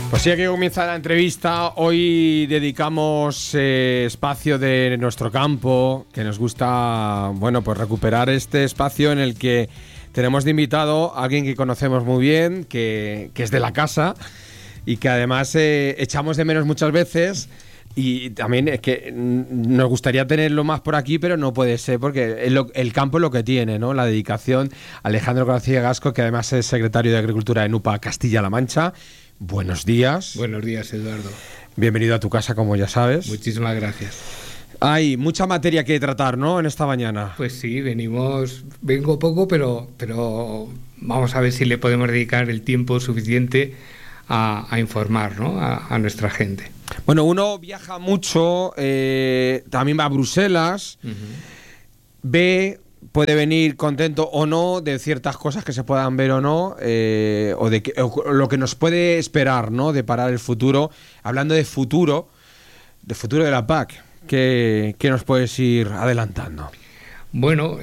Pues sí, hay que comenzar la entrevista. Hoy dedicamos espacio de nuestro campo, que nos gusta, bueno, pues recuperar este espacio en el que tenemos de invitado a alguien que conocemos muy bien, que es de la casa y que además echamos de menos muchas veces. Y también es que nos gustaría tenerlo más por aquí, pero no puede ser porque el campo es lo que tiene, ¿no? La dedicación. Alejandro García Gasco, que además es secretario de Agricultura de NUPA Castilla-La Mancha. Buenos días. Buenos días, Eduardo. Bienvenido a tu casa, como ya sabes. Muchísimas gracias. Hay mucha materia que tratar, ¿no?, en esta mañana. Pues sí, vengo poco, pero vamos a ver si le podemos dedicar el tiempo suficiente a informar, ¿no?, a nuestra gente. Bueno, uno viaja mucho, también va a Bruselas, puede venir contento o no de ciertas cosas que se puedan ver o no, o lo que nos puede esperar, ¿no?, de parar el futuro. Hablando de futuro de la PAC, ¿qué nos puedes ir adelantando? Bueno,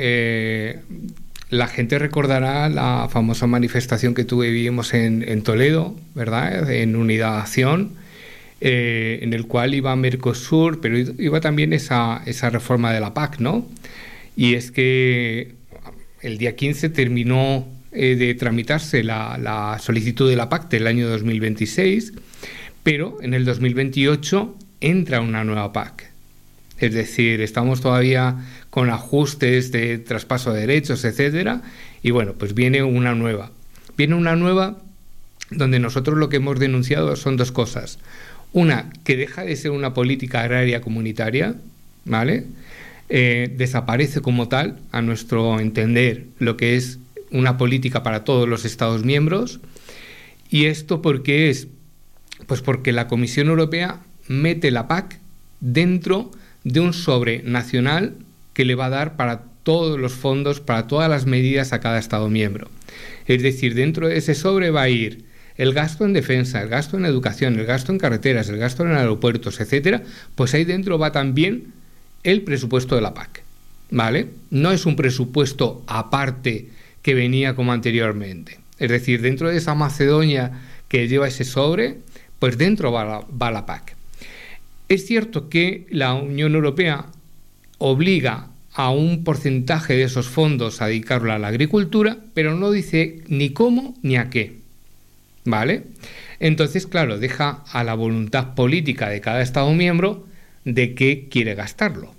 la gente recordará la famosa manifestación que tuvimos en Toledo, ¿verdad?, en Unidad de Acción, en el cual iba Mercosur, pero iba también esa reforma de la PAC, ¿no? Y es que el día 15 terminó de tramitarse la solicitud de la PAC del año 2026, pero en el 2028 entra una nueva PAC. Es decir, estamos todavía con ajustes de traspaso de derechos, etcétera, y bueno, pues viene una nueva. Viene una nueva donde nosotros lo que hemos denunciado son dos cosas. Una, que deja de ser una política agraria comunitaria, ¿vale? Desaparece como tal, a nuestro entender, lo que es una política para todos los Estados miembros. ¿Y esto por qué es? Pues porque la Comisión Europea mete la PAC dentro de un sobre nacional que le va a dar para todos los fondos, para todas las medidas a cada Estado miembro. Es decir, dentro de ese sobre va a ir el gasto en defensa, el gasto en educación, el gasto en carreteras, el gasto en aeropuertos, etcétera. Pues ahí dentro va también el presupuesto de la PAC, ¿vale? No es un presupuesto aparte que venía como anteriormente. Es decir, dentro de esa Macedonia que lleva ese sobre, pues dentro va la PAC. Es cierto que la Unión Europea obliga a un porcentaje de esos fondos a dedicarlo a la agricultura, pero no dice ni cómo ni a qué, ¿vale? Entonces, claro, deja a la voluntad política de cada Estado miembro de qué quiere gastarlo.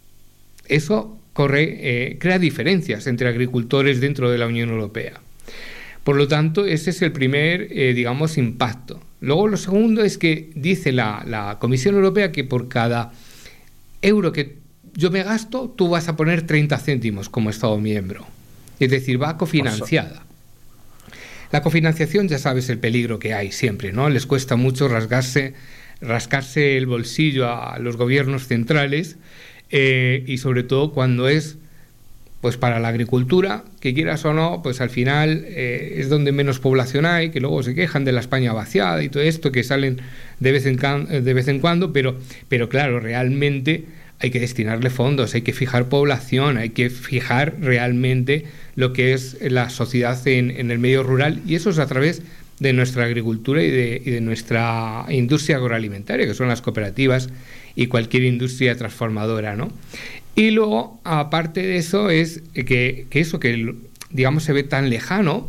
Eso crea diferencias entre agricultores dentro de la Unión Europea. Por lo tanto, ese es el primer, impacto. Luego, lo segundo es que dice la Comisión Europea que por cada euro que yo me gasto, tú vas a poner 30 céntimos como Estado miembro. Es decir, va cofinanciada. La cofinanciación, ya sabes el peligro que hay siempre, ¿no? Les cuesta mucho rascarse el bolsillo a los gobiernos centrales, y sobre todo cuando es pues para la agricultura, que quieras o no, pues al final es donde menos población hay, que luego se quejan de la España vaciada y todo esto, que salen de vez en cuando, pero claro, realmente hay que destinarle fondos, hay que fijar población, hay que fijar realmente lo que es la sociedad en el medio rural, y eso es a través de nuestra agricultura y de nuestra industria agroalimentaria, que son las cooperativas y cualquier industria transformadora, ¿no? Y luego, aparte de eso, es que eso que, digamos, se ve tan lejano,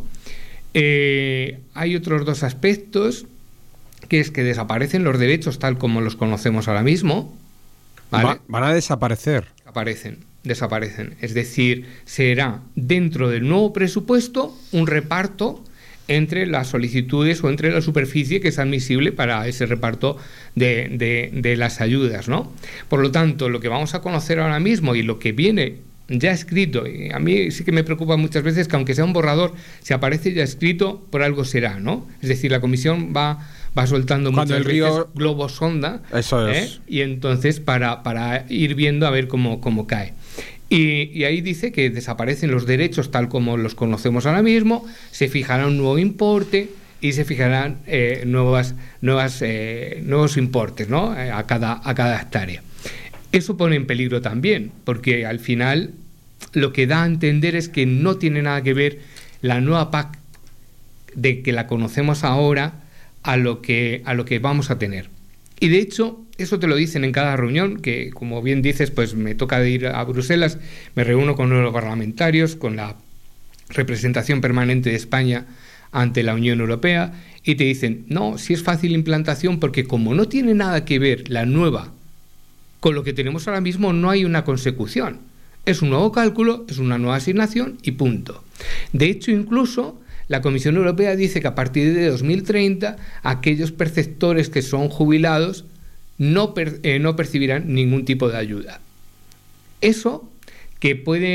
hay otros dos aspectos, que es que desaparecen los derechos tal como los conocemos ahora mismo, ¿vale? Van a desaparecer. Desaparecen. Es decir, será dentro del nuevo presupuesto un reparto entre las solicitudes o entre la superficie que es admisible para ese reparto de las ayudas, ¿no? Por lo tanto, lo que vamos a conocer ahora mismo y lo que viene ya escrito, y a mí sí que me preocupa muchas veces que aunque sea un borrador, si aparece ya escrito, por algo será, ¿no? Es decir, la Comisión va soltando muchas veces globos sonda, eso es. Y entonces para ir viendo a ver cómo cae. Y ahí dice que desaparecen los derechos tal como los conocemos ahora mismo, se fijará un nuevo importe y se fijarán nuevos importes, ¿no? a cada hectárea. Eso pone en peligro también, porque al final lo que da a entender es que no tiene nada que ver la nueva PAC de que la conocemos ahora a lo que vamos a tener. Y de hecho, eso te lo dicen en cada reunión, que como bien dices, pues me toca de ir a Bruselas, me reúno con los parlamentarios, con la representación permanente de España ante la Unión Europea, y te dicen, no, si es fácil implantación, porque como no tiene nada que ver la nueva con lo que tenemos ahora mismo, no hay una consecución. Es un nuevo cálculo, es una nueva asignación y punto. De hecho, incluso la Comisión Europea dice que a partir de 2030 aquellos perceptores que son jubilados no percibirán ningún tipo de ayuda. Eso que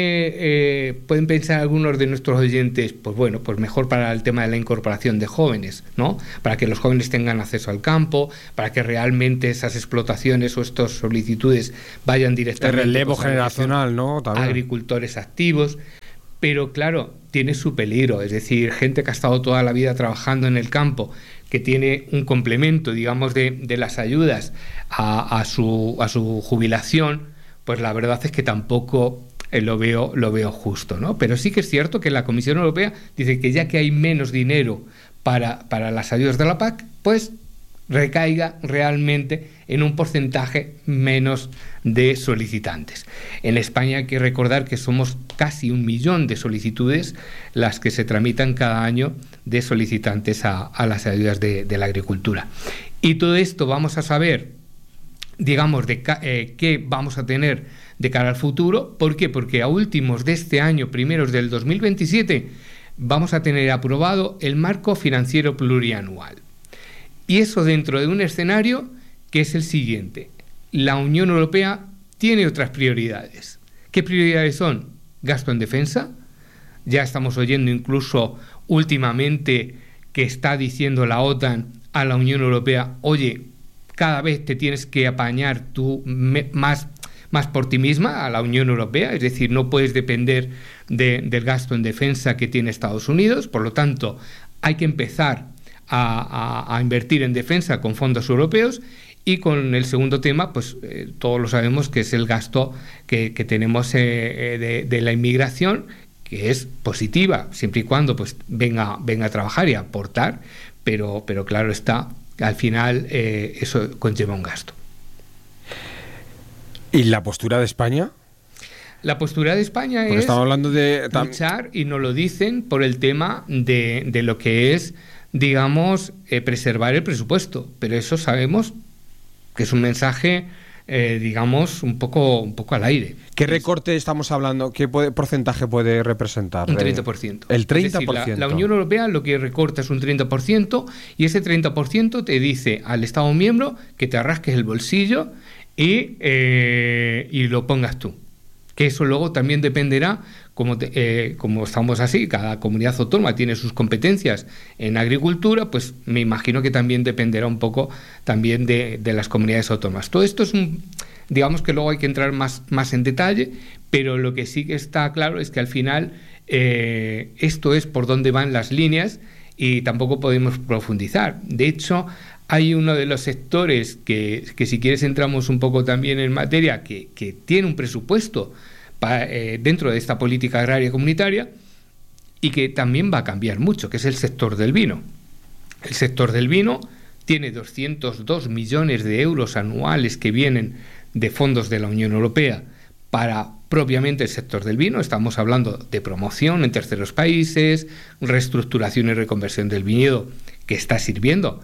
pueden pensar algunos de nuestros oyentes, pues bueno, pues mejor para el tema de la incorporación de jóvenes, ¿no? Para que los jóvenes tengan acceso al campo, para que realmente esas explotaciones o estas solicitudes vayan directamente... El relevo generacional, ¿no? También. Agricultores activos, pero claro, tiene su peligro, es decir, gente que ha estado toda la vida trabajando en el campo, que tiene un complemento, digamos, de las ayudas a su jubilación, pues la verdad es que tampoco lo veo justo, ¿no? Pero sí que es cierto que la Comisión Europea dice que ya que hay menos dinero para las ayudas de la PAC, pues recaiga realmente en un porcentaje menos de solicitantes. En España hay que recordar que somos casi 1 millón de solicitudes las que se tramitan cada año de solicitantes a las ayudas de la agricultura. Y todo esto vamos a saber, digamos, qué vamos a tener de cara al futuro. ¿Por qué? Porque a últimos de este año, primeros del 2027, vamos a tener aprobado el marco financiero plurianual. Y eso dentro de un escenario que es el siguiente. La Unión Europea tiene otras prioridades. ¿Qué prioridades son? Gasto en defensa. Ya estamos oyendo incluso últimamente que está diciendo la OTAN a la Unión Europea, oye, cada vez te tienes que apañar tú más por ti misma, a la Unión Europea, es decir, no puedes depender del gasto en defensa que tiene Estados Unidos, por lo tanto, hay que empezar a invertir en defensa con fondos europeos. Y con el segundo tema, pues todos lo sabemos, que es el gasto que tenemos de la inmigración, que es positiva, siempre y cuando pues venga a trabajar y a aportar, pero claro está, al final eso conlleva un gasto. ¿Y la postura de España? La postura de España porque es estamos hablando de luchar, y nos lo dicen, por el tema de lo que es, digamos, preservar el presupuesto, pero eso sabemos que es un mensaje, digamos, un poco al aire. ¿Qué recorte estamos hablando? ¿Qué porcentaje puede representar? Un 30%. El 30%. Es decir, la Unión Europea lo que recorta es un 30%, y ese 30% te dice al Estado miembro que te rasques el bolsillo y lo pongas tú. Que eso luego también dependerá, como estamos así, cada comunidad autónoma tiene sus competencias en agricultura, pues me imagino que también dependerá un poco también de las comunidades autónomas. Todo esto es digamos que luego hay que entrar más en detalle, pero lo que sí que está claro es que al final esto es por dónde van las líneas y tampoco podemos profundizar. De hecho, hay uno de los sectores que si quieres entramos un poco también en materia, que tiene un presupuesto dentro de esta política agraria comunitaria y que también va a cambiar mucho, que es el sector del vino. El sector del vino tiene 202 millones de euros anuales que vienen de fondos de la Unión Europea para propiamente el sector del vino. Estamos hablando de promoción en terceros países, reestructuración y reconversión del viñedo, que está sirviendo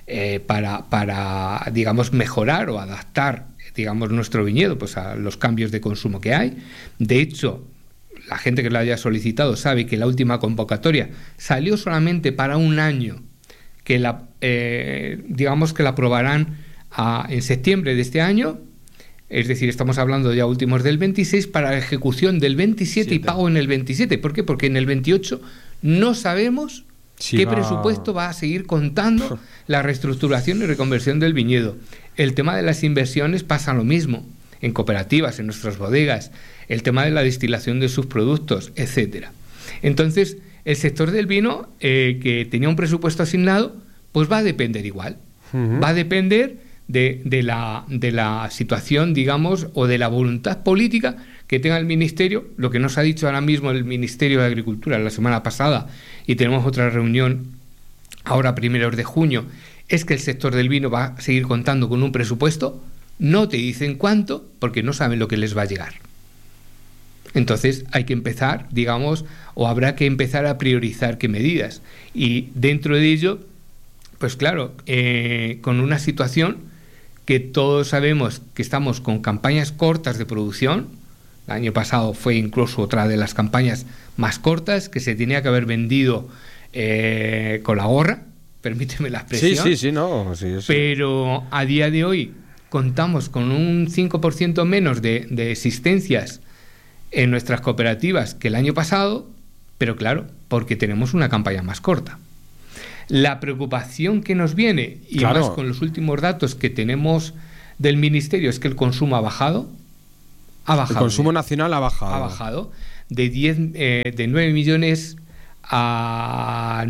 para digamos mejorar o adaptar, digamos, nuestro viñedo pues a los cambios de consumo que hay. De hecho, la gente que lo haya solicitado sabe que la última convocatoria salió solamente para un año, que digamos que la aprobarán en septiembre de este año, es decir, estamos hablando ya últimos del 26 para la ejecución del 27 y pago en el 27. ¿Por qué? Porque en el 28 no sabemos qué presupuesto va a seguir contando la reestructuración y reconversión del viñedo. El tema de las inversiones pasa lo mismo, en cooperativas, en nuestras bodegas, el tema de la destilación de sus productos, etcétera. Entonces, el sector del vino, que tenía un presupuesto asignado, pues va a depender igual. Uh-huh. Va a depender de la situación, digamos, o de la voluntad política que tenga el Ministerio. Lo que nos ha dicho ahora mismo el Ministerio de Agricultura la semana pasada, y tenemos otra reunión ahora primeros de junio, es que el sector del vino va a seguir contando con un presupuesto, no te dicen cuánto, porque no saben lo que les va a llegar. Entonces hay que empezar, digamos, o habrá que empezar a priorizar qué medidas. Y dentro de ello, pues claro, con una situación que todos sabemos que estamos con campañas cortas de producción. El año pasado fue incluso otra de las campañas más cortas, que se tenía que haber vendido con la gorra, permíteme la expresión. Sí, no. Sí. Pero a día de hoy contamos con un 5% menos de existencias en nuestras cooperativas que el año pasado, pero claro, porque tenemos una campaña más corta. La preocupación que nos viene, y claro, más con los últimos datos que tenemos del Ministerio, es que el consumo ha bajado. El consumo nacional ha bajado. Ha bajado de 9 millones a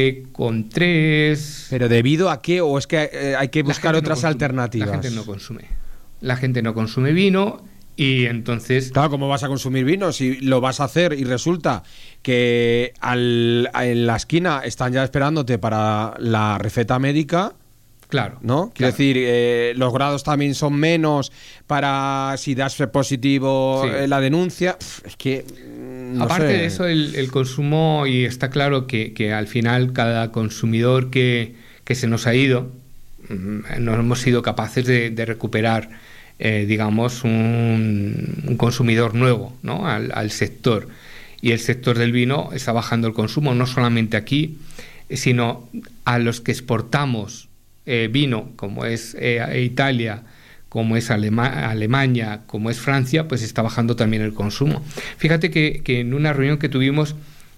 9,3. ¿Pero debido a qué? ¿O es que hay que buscar otras alternativas? La gente no consume. La gente no consume vino. Y entonces... Claro, ¿cómo vas a consumir vino si lo vas a hacer y resulta que en la esquina están ya esperándote para la receta médica? Claro. ¿No? Quiero decir, los grados también son menos para si das positivo la denuncia. Es que... Aparte de eso, el consumo, y está claro que al final cada consumidor que se nos ha ido, no hemos sido capaces de recuperar... digamos, un consumidor nuevo, ¿no? al sector. Y el sector del vino está bajando el consumo, no solamente aquí, sino a los que exportamos vino, como es Italia, como es Alemania, como es Francia, pues está bajando también el consumo. Fíjate que en una reunión que tuvimos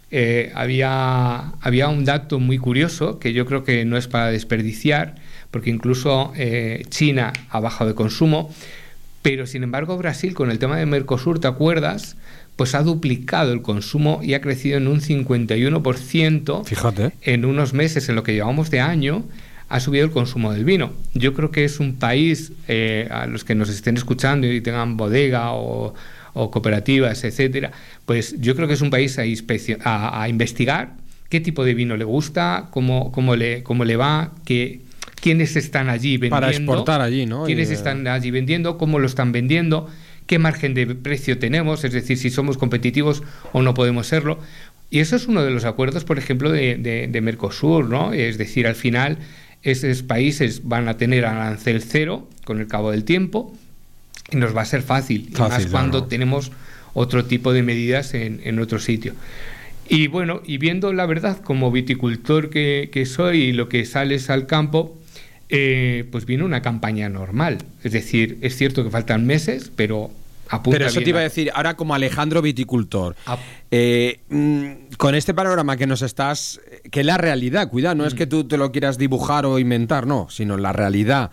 había un dato muy curioso que yo creo que no es para desperdiciar, porque incluso China ha bajado de consumo, pero sin embargo Brasil, con el tema de Mercosur, ¿te acuerdas?, pues ha duplicado el consumo y ha crecido en un 51%. Fíjate. En unos meses, en lo que llevamos de año, ha subido el consumo del vino. Yo creo que es un país, a los que nos estén escuchando y tengan bodega o cooperativas, etcétera, pues yo creo que es un país a investigar qué tipo de vino le gusta, cómo le va, quiénes están allí vendiendo. Para exportar allí, ¿no? Quiénes están allí vendiendo, cómo lo están vendiendo, qué margen de precio tenemos, es decir, si somos competitivos o no podemos serlo. Y eso es uno de los acuerdos, por ejemplo, de Mercosur, ¿no? Es decir, al final esos países van a tener arancel cero con el cabo del tiempo y nos va a ser fácil, y más cuando tenemos otro tipo de medidas en otro sitio. Y bueno, y viendo la verdad como viticultor que soy y lo que sales al campo, pues viene una campaña normal. Es decir, es cierto que faltan meses, pero apunta. Pero eso te iba a decir, ahora como Alejandro viticultor, con este panorama que nos estás, que es la realidad, cuidado, no es que tú te lo quieras dibujar o inventar, no, sino la realidad.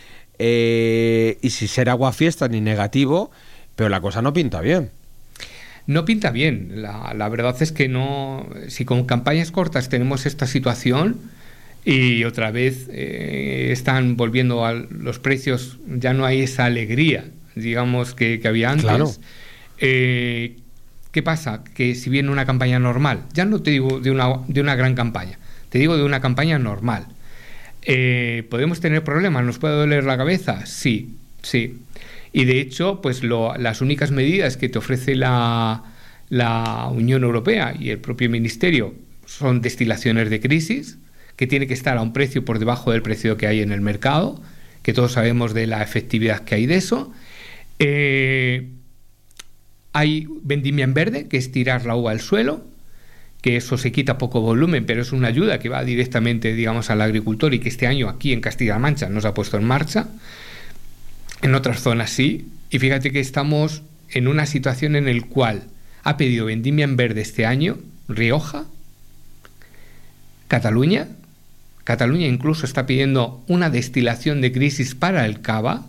Y si ser aguafiestas ni negativo, pero la cosa no pinta bien. No pinta bien. La verdad es que no. Si con campañas cortas tenemos esta situación y otra vez están volviendo a los precios, ya no hay esa alegría, digamos, que había antes. Claro. ¿Qué pasa? Que si viene una campaña normal, ya no te digo de una gran campaña, te digo de una campaña normal, ¿podemos tener problemas? ¿Nos puede doler la cabeza? Sí. Y de hecho, pues las únicas medidas que te ofrece la Unión Europea y el propio Ministerio son destilaciones de crisis, que tiene que estar a un precio por debajo del precio que hay en el mercado, que todos sabemos de la efectividad que hay de eso. Hay vendimia en verde, que es tirar la uva al suelo, que eso se quita poco volumen, pero es una ayuda que va directamente, digamos, al agricultor y que este año aquí en Castilla-La Mancha no se ha puesto en marcha. En otras zonas sí, y fíjate que estamos en una situación en la cual ha pedido vendimia en verde este año Rioja, Cataluña incluso está pidiendo una destilación de crisis para el cava,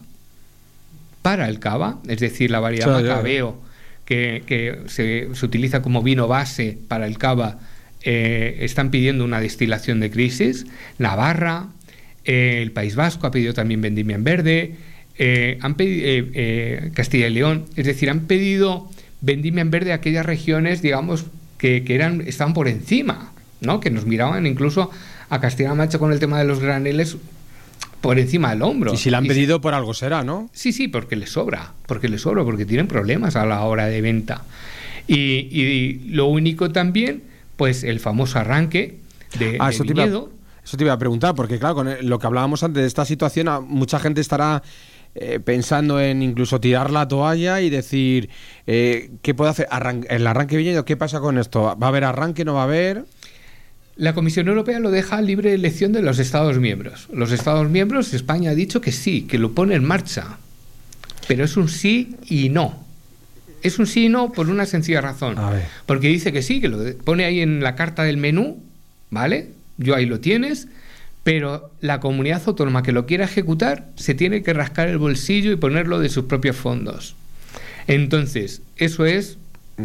es decir, la variedad Macabeo, que se utiliza como vino base para el cava, están pidiendo una destilación de crisis. Navarra, el País Vasco ha pedido también vendimia en verde. Han pedido Castilla y León, es decir, han pedido vendimia en verde a aquellas regiones, digamos, que estaban por encima, ¿no? Que nos miraban incluso a Castilla-La Mancha con el tema de los graneles por encima del hombro. Y si la han pedido por algo será, ¿no? Sí, porque les sobra, porque tienen problemas a la hora de venta. Y lo único también, pues el famoso arranque de viñedo. Eso te iba a preguntar, porque claro, con lo que hablábamos antes de esta situación, mucha gente estará pensando en incluso tirar la toalla y decir, ¿qué puedo hacer? El arranque viñedo, ¿qué pasa con esto? ¿Va a haber arranque, no va a haber? La Comisión Europea lo deja a libre elección de los Estados miembros. Los Estados miembros, España ha dicho que sí, que lo pone en marcha. Pero es un sí y no. Es un sí y no por una sencilla razón. Porque dice que sí, que lo pone ahí en la carta del menú, ¿vale? Yo ahí lo tienes, pero la comunidad autónoma que lo quiera ejecutar se tiene que rascar el bolsillo y ponerlo de sus propios fondos. Entonces, eso es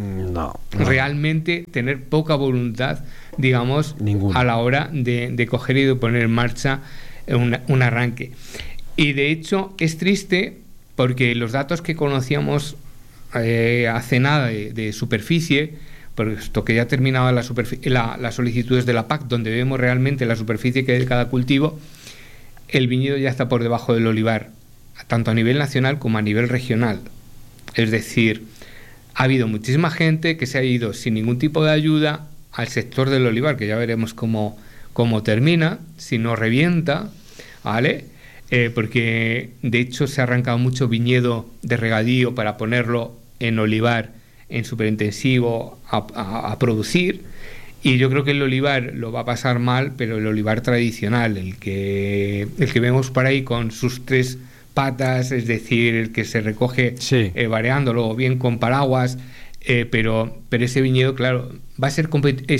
realmente tener poca voluntad, digamos, a la hora de coger y de poner en marcha un arranque. Y de hecho es triste porque los datos que conocíamos hace nada de superficie, puesto que ya ha terminado las solicitudes de la PAC, donde vemos realmente la superficie que hay de cada cultivo, el viñedo ya está por debajo del olivar, tanto a nivel nacional como a nivel regional. Es decir, ha habido muchísima gente que se ha ido sin ningún tipo de ayuda al sector del olivar, que ya veremos cómo termina, si no revienta, ¿vale? Porque de hecho se ha arrancado mucho viñedo de regadío para ponerlo en olivar, en superintensivo a producir, y yo creo que el olivar lo va a pasar mal, pero el olivar tradicional, el que vemos por ahí con sus 3 patas, es decir, el que se recoge variándolo, bien con paraguas, pero ese viñedo, claro, va a ser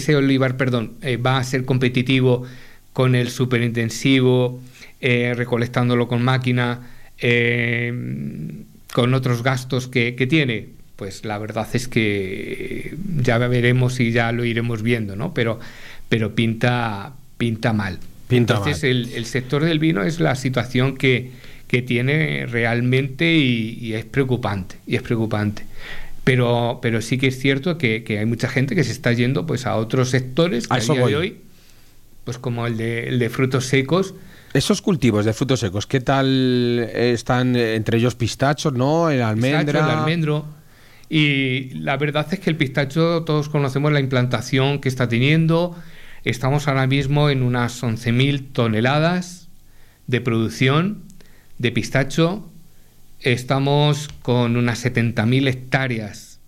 va a ser competitivo con el superintensivo, recolectándolo con máquina, con otros gastos que tiene. Pues la verdad es que ya veremos y ya lo iremos viendo, ¿no? Pero pinta mal. Entonces el sector del vino es la situación que tiene realmente y es preocupante. Pero sí que es cierto que hay mucha gente que se está yendo pues a otros sectores que a día de hoy, pues como el de frutos secos. Esos cultivos de frutos secos, ¿qué tal están? Entre ellos pistachos, ¿no? El almendro. Y la verdad es que el pistacho, todos conocemos la implantación que está teniendo. Estamos ahora mismo en unas 11.000 toneladas de producción de pistacho. Estamos con unas 70.000 hectáreas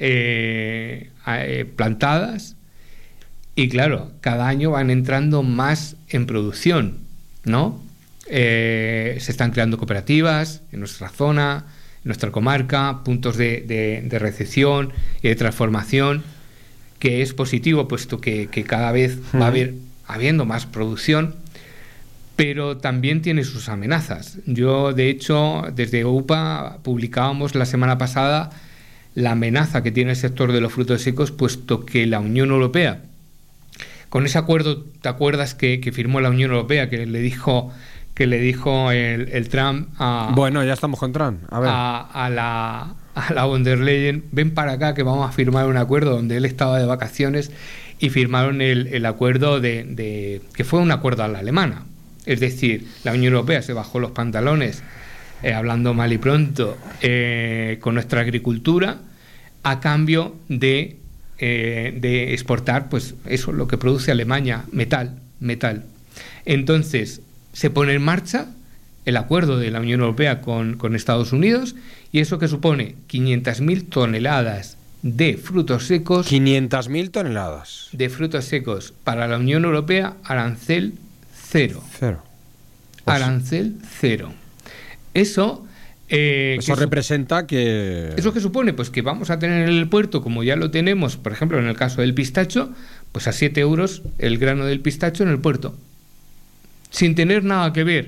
plantadas. Y claro, cada año van entrando más en producción, ¿no? Se están creando cooperativas en nuestra zona, en nuestra comarca, puntos de recepción y de transformación, que es positivo, puesto que cada vez va habiendo más producción, pero también tiene sus amenazas. Yo, de hecho, desde UPA publicábamos la semana pasada la amenaza que tiene el sector de los frutos secos, puesto que la Unión Europea, con ese acuerdo, ¿te acuerdas que firmó la Unión Europea, que le dijo el Trump bueno, ya estamos con Trump. A ver. A la von der Leyen, ven para acá que vamos a firmar un acuerdo, donde él estaba de vacaciones, y firmaron el acuerdo que fue un acuerdo a la alemana. Es decir, la Unión Europea se bajó los pantalones, hablando mal y pronto, con nuestra agricultura, a cambio de exportar, pues eso, lo que produce Alemania, metal. Entonces se pone en marcha el acuerdo de la Unión Europea con Estados Unidos, y eso que supone 500.000 toneladas de frutos secos. 500.000 toneladas de frutos secos para la Unión Europea, arancel cero. Arancel cero. Eso representa que... ¿Eso qué supone? Pues que vamos a tener en el puerto, como ya lo tenemos, por ejemplo, en el caso del pistacho, pues a 7 euros el grano del pistacho en el puerto, sin tener nada que ver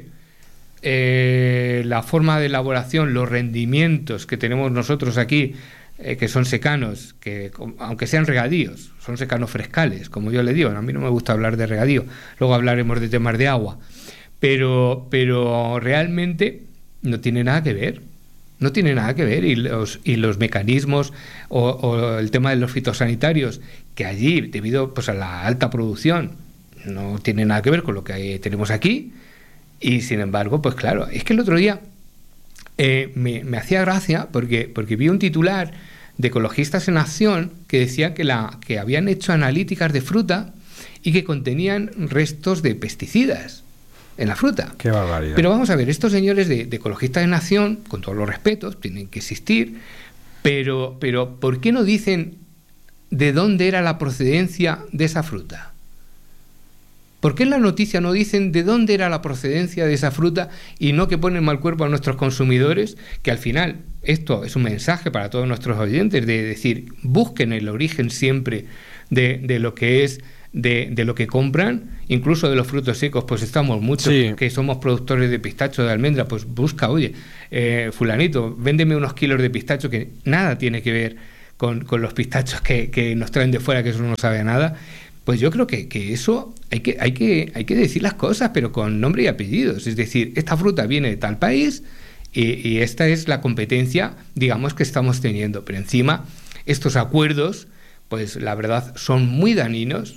la forma de elaboración, los rendimientos que tenemos nosotros aquí, que son secanos, que aunque sean regadíos, son secanos frescales, como yo le digo. A mí no me gusta hablar de regadío, luego hablaremos de temas de agua, pero realmente no tiene nada que ver. No tiene nada que ver, y los mecanismos o el tema de los fitosanitarios, que allí, debido pues a la alta producción, no tiene nada que ver con lo que tenemos aquí. Y sin embargo, pues claro, es que el otro día me hacía gracia porque vi un titular de Ecologistas en Acción que decía que habían hecho analíticas de fruta y que contenían restos de pesticidas en la fruta. ¡Qué barbaridad! Pero vamos a ver, estos señores de Ecologistas en Acción, con todos los respetos, tienen que existir, pero ¿por qué no dicen de dónde era la procedencia de esa fruta? ¿Por qué en la noticia no dicen de dónde era la procedencia de esa fruta y no que ponen mal cuerpo a nuestros consumidores? Que al final esto es un mensaje para todos nuestros oyentes de decir, busquen el origen siempre de lo que es, de lo que compran, incluso de los frutos secos, pues estamos muchos que somos productores de pistacho, de almendra, pues busca, oye, fulanito, véndeme unos kilos de pistacho, que nada tiene que ver con los pistachos que nos traen de fuera, que eso no sabe a nada. Pues yo creo que eso hay que decir las cosas, pero con nombre y apellidos. Es decir, esta fruta viene de tal país y esta es la competencia, digamos, que estamos teniendo. Pero encima, estos acuerdos, pues la verdad, son muy dañinos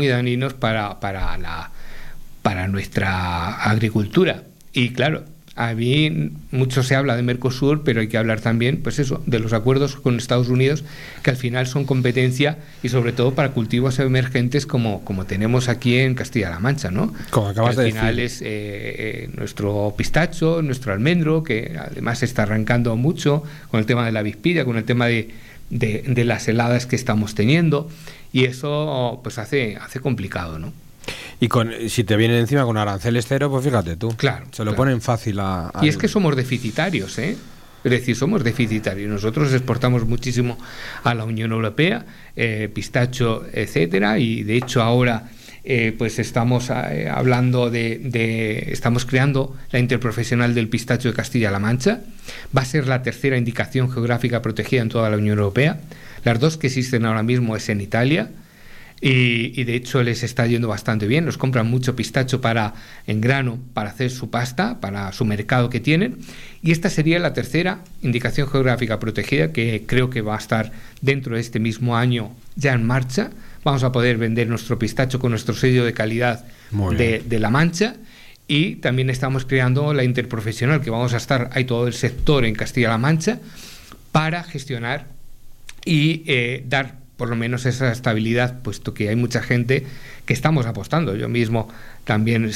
para nuestra agricultura. Y claro, a mí mucho se habla de Mercosur, pero hay que hablar también, pues eso, de los acuerdos con Estados Unidos, que al final son competencia y sobre todo para cultivos emergentes como tenemos aquí en Castilla-La Mancha, ¿no? Como acabas de decir. Al final es nuestro pistacho, nuestro almendro, que además se está arrancando mucho con el tema de la avispilla, con el tema de las heladas que estamos teniendo, y eso pues hace complicado, ¿no? Y si te vienen encima con aranceles cero, pues fíjate tú. Claro. Se lo ponen fácil Y es que somos deficitarios, ¿eh? Es decir, somos deficitarios. Nosotros exportamos muchísimo a la Unión Europea, pistacho, etcétera, y de hecho ahora pues estamos hablando estamos creando la interprofesional del pistacho de Castilla-La Mancha. Va a ser la tercera indicación geográfica protegida en toda la Unión Europea. Las dos que existen ahora mismo es en Italia. Y de hecho les está yendo bastante bien, nos compran mucho pistacho en grano para hacer su pasta, para su mercado que tienen, y esta sería la tercera indicación geográfica protegida, que creo que va a estar dentro de este mismo año ya en marcha. Vamos a poder vender nuestro pistacho con nuestro sello de calidad de La Mancha, y también estamos creando la interprofesional, que vamos a estar, hay todo el sector en Castilla-La Mancha para gestionar y dar por lo menos esa estabilidad, puesto que hay mucha gente que estamos apostando. Yo mismo también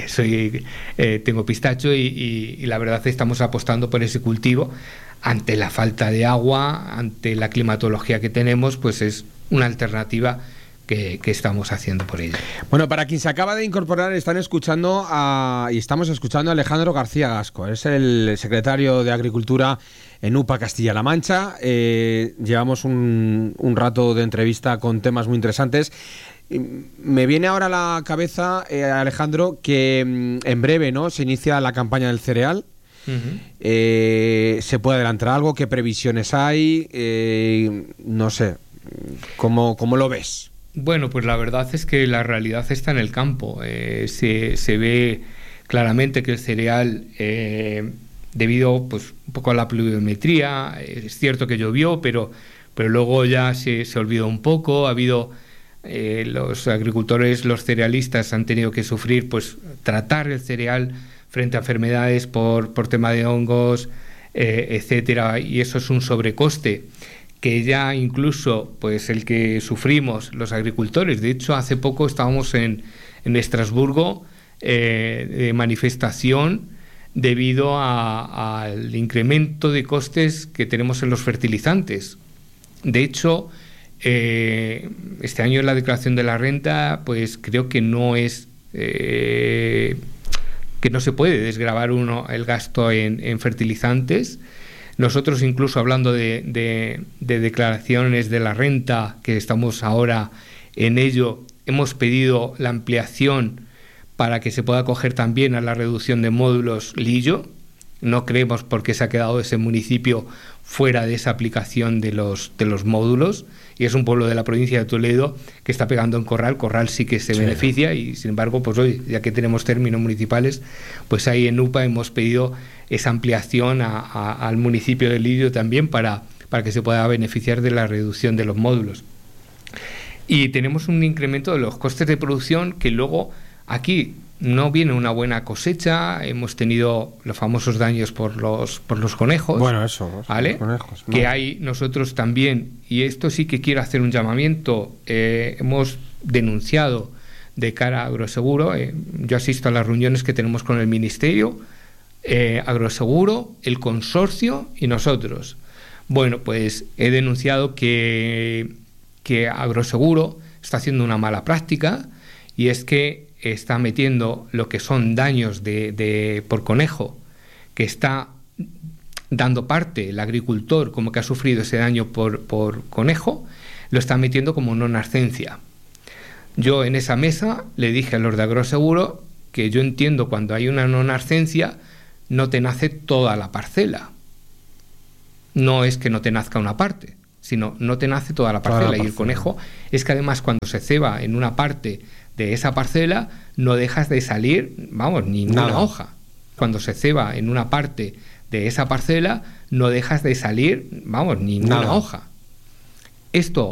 tengo pistacho y la verdad estamos apostando por ese cultivo. Ante la falta de agua, ante la climatología que tenemos, pues es una alternativa que estamos haciendo por ello. Bueno, para quien se acaba de incorporar, estamos escuchando a Alejandro García Gasco. Es el secretario de Agricultura en UPA Castilla-La Mancha. Llevamos un rato de entrevista con temas muy interesantes. Me viene ahora a la cabeza, Alejandro, que en breve, ¿no?, se inicia la campaña del cereal. ¿Se puede adelantar algo? ¿Qué previsiones hay? No sé, ¿cómo lo ves? Bueno, pues la verdad es que la realidad está en el campo. Se ve claramente que el cereal, debido pues un poco a la pluviometría, es cierto que llovió, pero luego ya se olvidó un poco. Ha habido los agricultores, los cerealistas han tenido que sufrir, pues tratar el cereal frente a enfermedades por tema de hongos, etcétera, y eso es un sobrecoste que ya incluso pues el que sufrimos los agricultores. De hecho, hace poco estábamos en Estrasburgo de manifestación debido al incremento de costes que tenemos en los fertilizantes. De hecho, este año en la declaración de la renta, pues creo que no es que no se puede desgravar el gasto en fertilizantes. Nosotros, incluso hablando de declaraciones de la renta, que estamos ahora en ello, hemos pedido la ampliación para que se pueda acoger también a la reducción de módulos Lillo. No creemos por qué se ha quedado ese municipio fuera de esa aplicación de los módulos, y es un pueblo de la provincia de Toledo que está pegando en Corral. Corral sí que se beneficia, y sin embargo, pues hoy, ya que tenemos términos municipales, pues ahí en UPA hemos pedido esa ampliación al municipio de Lillo también para que se pueda beneficiar de la reducción de los módulos. Y tenemos un incremento de los costes de producción que luego aquí no viene una buena cosecha, hemos tenido los famosos daños por los conejos. Bueno, eso, ¿vale? Los conejos. Que hay nosotros también, y esto sí que quiero hacer un llamamiento, hemos denunciado de cara a Agroseguro, yo asisto a las reuniones que tenemos con el Ministerio, Agroseguro, el consorcio y nosotros. Bueno, pues he denunciado que Agroseguro está haciendo una mala práctica, y es que está metiendo lo que son daños por conejo, que está dando parte el agricultor como que ha sufrido ese daño por conejo, lo está metiendo como non-ascencia. Yo en esa mesa le dije a los de Agroseguro que yo entiendo cuando hay una non-ascencia no te nace toda la parcela. No es que no te nazca una parte, sino no te nace toda la parcela. Y el conejo es que además cuando se ceba en una parte de esa parcela no dejas de salir, vamos, ninguna hoja. Cuando se ceba en una parte de esa parcela no dejas de salir, vamos, ninguna hoja. Esto